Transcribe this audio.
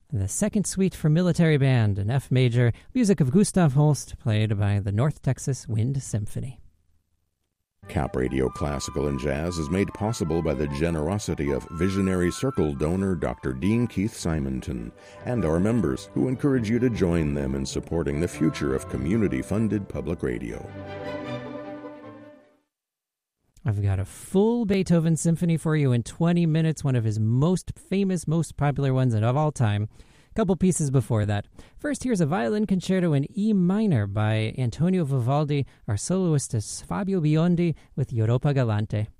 The Second Suite for Military Band in F major, music of Gustav Holst, played by the North Texas Wind Symphony. Cap Radio Classical and Jazz is made possible by the generosity of Visionary Circle donor Dr. Dean Keith Simonton and our members, who encourage you to join them in supporting the future of community-funded public radio. I've got a full Beethoven symphony for you in 20 minutes, one of his most famous, most popular ones of all time. A couple pieces before that. First, here's a violin concerto in E minor by Antonio Vivaldi. Our soloist is Fabio Biondi with Europa Galante.